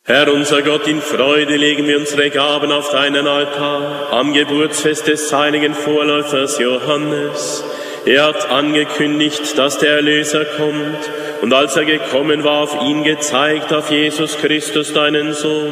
Herr unser Gott, in Freude legen wir unsere Gaben auf deinen Altar am Geburtsfest des heiligen Vorläufers Johannes. Er hat angekündigt, dass der Erlöser kommt, und als er gekommen war, auf ihn gezeigt, auf Jesus Christus, deinen Sohn.